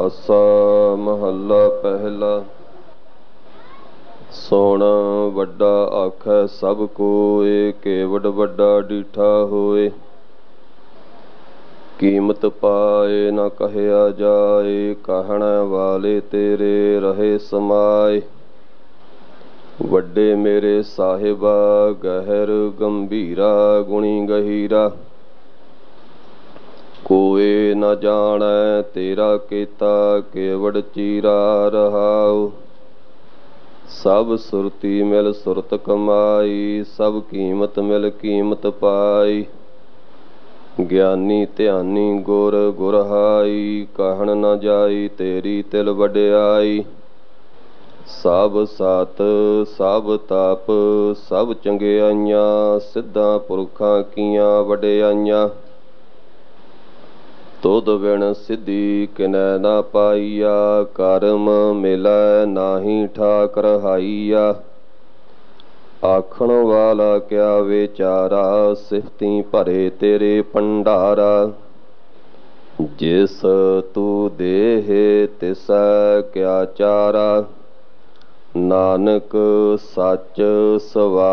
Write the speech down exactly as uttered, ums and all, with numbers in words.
ਆਸਾ ਮਹੱਲਾ ਪਹਿਲਾ। ਸੋਹਣਾ ਵੱਡਾ ਆਖੈ ਸਭ ਕੋਇ, ਕੇਵਡ ਵੱਡਾ ਡੀਠਾ ਹੋਏ। ਕੀਮਤ ਪਾਏ ਨਾ ਕਹਿਆ ਜਾਏ, ਕਹਿਣ ਵਾਲੇ ਤੇਰੇ ਰਹੇ ਸਮਾਏ। ਵੱਡੇ ਮੇਰੇ ਸਾਹਿਬਾ ਗਹਿਰ ਗੰਭੀਰਾ, ਗੁਣੀ ਗਹੀਰਾ। ਕੋਇ ਨ ਜਾਣੈ ਤੇਰਾ ਕੀਤਾ, ਕੇਵਡ ਚੀਰਾ ਰਹਾਉ। ਸਭ ਸੁਰਤੀ ਮਿਲ ਸੁਰਤ ਕਮਾਈ, ਸਭ ਕੀਮਤ ਮਿਲ ਕੀਮਤ ਪਾਈ। ਗਿਆਨੀ ਧਿਆਨੀ ਗੁਰ ਗੁਰਹਾਈ, ਕਹਿਣ ਨ ਜਾਈ ਤੇਰੀ ਤਿਲ ਵਡਿਆਈ। ਸਭ ਸਤ ਸਭ ਤਪ ਸਭ ਚੰਗਿਆਈਆਂ, ਸਿੱਧਾਂ ਪੁਰਖਾਂ ਕੀਆਂ ਵਡਿਆਈਆਂ। ਤੁਧ ਬਿਨ ਸਿੱਧੀ ਕਿਨੈ ਨਾ ਪਾਈਆ, ਕਰਮ ਮਿਲੈ ਨਾਹੀ ਠਾਕ ਰਹਾਈਆ। ਆਖਣ ਵਾਲਾ ਕਿਆ ਵਿਚਾਰਾ, ਸਿਫਤੀ ਭਰੇ ਤੇਰੇ ਭੰਡਾਰਾ। ਜਿਸ ਤੂੰ ਦੇਹ ਤਿਸੈ ਕਿਆ ਚਾਰਾ, ਨਾਨਕ ਸੱਚ ਸਵਾ